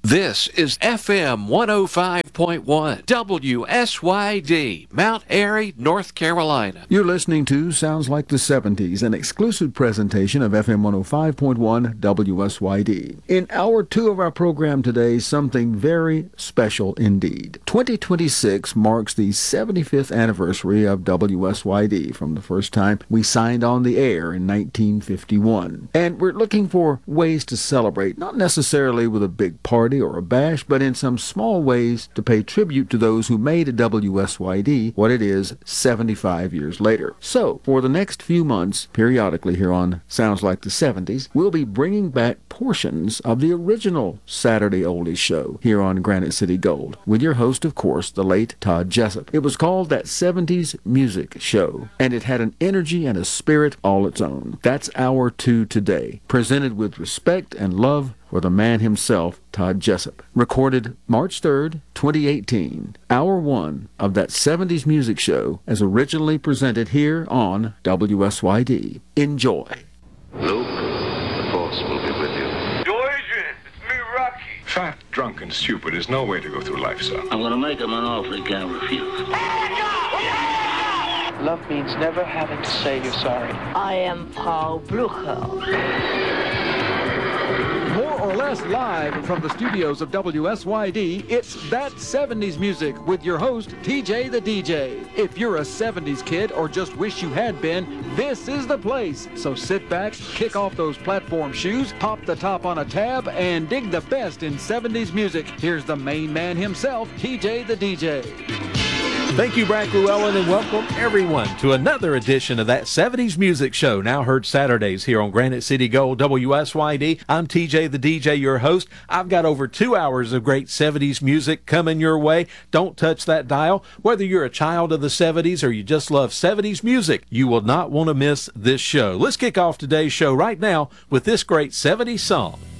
This is FM 105.1 WSYD, Mount Airy, North Carolina. You're listening to Sounds Like the 70s, an exclusive presentation of FM 105.1 WSYD. In hour 2 of our program today, something very special indeed. 2026 marks the 75th anniversary of WSYD from the first time we signed on the air in 1951. And we're looking for ways to celebrate, not necessarily with a big party or a bash, but in some small ways to pay tribute to those who made WSYD what it is 75 years later. So, for the next few months, periodically here on Sounds Like the 70s, we'll be bringing back portions of the original Saturday Oldies show here on Granite City Gold, with your host, of course, the late Todd Jessup. It was called That 70s Music Show, and it had an energy and a spirit all its own. That's hour 2 today, presented with respect and love for the man himself, Todd Jessup. Recorded March 3rd, 2018, hour 1 of That 70s Music Show, as originally presented here on WSYD. Enjoy. Luke, the Force will be with you. Adrian, it's me, Rocky. Fat, drunk, and stupid is no way to go through life, son. I'm gonna make him an offer he can't refuse. Love means never having to say you're sorry. I am Paul Blucher. More or less live from the studios of WSYD, it's That 70s Music with your host, TJ the DJ. If you're a 70s kid or just wish you had been, this is the place. So sit back, kick off those platform shoes, pop the top on a tab, and dig the best in 70s music. Here's the main man himself, TJ the DJ. Thank you, Brad Llewellyn, and welcome everyone to another edition of That 70s Music Show, now heard Saturdays here on Granite City Gold WSYD. I'm TJ the DJ, your host. I've got over 2 hours of great 70s music coming your way. Don't touch that dial. Whether you're a child of the 70s or you just love 70s music, you will not want to miss this show. Let's kick off today's show right now with this great 70s song.